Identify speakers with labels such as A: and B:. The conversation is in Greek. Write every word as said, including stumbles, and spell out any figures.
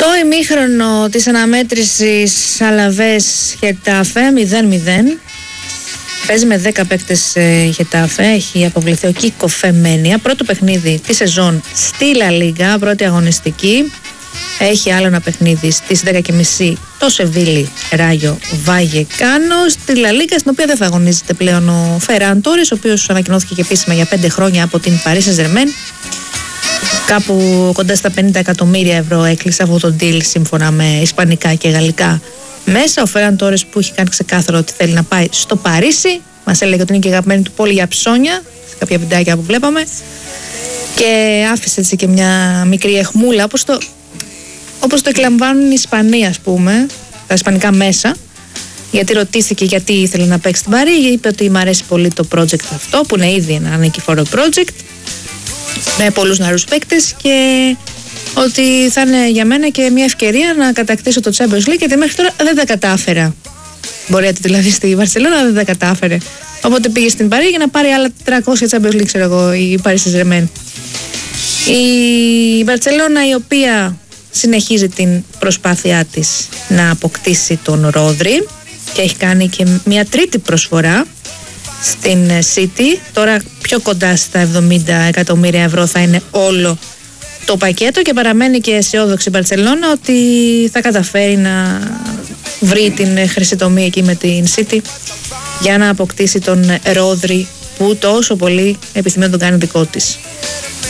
A: Το ημίχρονο της αναμέτρησης Αλαβές Χετάφε μηδέν μηδέν. Παίζει με δέκα παίκτες Χετάφε. Έχει αποβληθεί ο Κίκο Φεμένια. Πρώτο παιχνίδι τη σεζόν στη Λα Λίγκα, πρώτη αγωνιστική. Έχει άλλο ένα παιχνίδι στις δέκα και μισή το Σεβίλη Ράγιο Βαγεκάνο. Στη Λα Λίγκα, στην οποία δεν θα αγωνίζεται πλέον ο Φεράν Τόρες, ο οποίος ανακοινώθηκε και επίσημα για πέντε χρόνια από την Παρί Σεν Ζερμέν. Κάπου κοντά στα πενήντα εκατομμύρια ευρώ έκλεισε αυτό το deal σύμφωνα με ισπανικά και γαλλικά μέσα. Ο Φεράν Τόρες, που έχει κάνει ξεκάθαρο ότι θέλει να πάει στο Παρίσι, μας έλεγε ότι είναι και αγαπημένη του πόλη για ψώνια, σε κάποια βιντεάκια που βλέπαμε, και άφησε έτσι και μια μικρή αιχμούλα, όπως το, όπως το εκλαμβάνουν οι Ισπανοί, ας πούμε, τα ισπανικά μέσα, γιατί ρωτήθηκε γιατί ήθελε να παίξει στην Παρί. Είπε ότι μου αρέσει πολύ το project αυτό, που είναι ήδη ένα νικηφόρο project με πολλούς νεαρούς παίκτες, και ότι θα είναι για μένα και μια ευκαιρία να κατακτήσω το Champions League, γιατί μέχρι τώρα δεν τα κατάφερα. Μπορεί να δηλαδή στη Βαρσελόνα δεν τα κατάφερε. Οπότε πήγε στην Παρί για να πάρει άλλα τριακόσια Champions League, ξέρω εγώ, η Paris Saint Germain. Η Βαρσελόνα, η οποία συνεχίζει την προσπάθειά της να αποκτήσει τον Ρόδρυ και έχει κάνει και μια τρίτη προσφορά στην City. Τώρα πιο κοντά στα εβδομήντα εκατομμύρια ευρώ θα είναι όλο το πακέτο, και παραμένει και αισιόδοξη η Μπαρτσελόνα ότι θα καταφέρει να βρει την χρυσή τομή εκεί με την City για να αποκτήσει τον Ρόδρυ, που τόσο πολύ επιθυμεί να τον κάνει δικό της.